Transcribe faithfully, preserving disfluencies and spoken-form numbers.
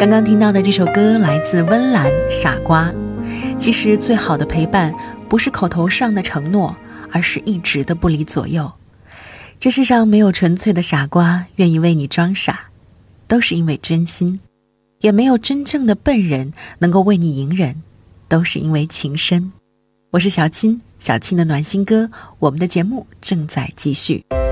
刚刚听到的这首歌来自温岚《傻瓜》。其实最好的陪伴不是口头上的承诺，而是一直的不离左右。这世上没有纯粹的傻瓜愿意为你装傻，都是因为真心；也没有真正的笨人能够为你隐忍，都是因为情深。我是小青，小青的暖心歌，我们的节目正在继续。